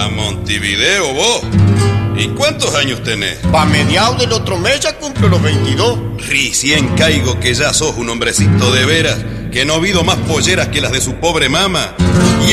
Montevideo vos. ¿Y cuántos años tenés? Pa' mediados del otro mes ya cumplo los 22. Recién caigo que ya sos un hombrecito de veras, que no ha habido más polleras que las de su pobre mama.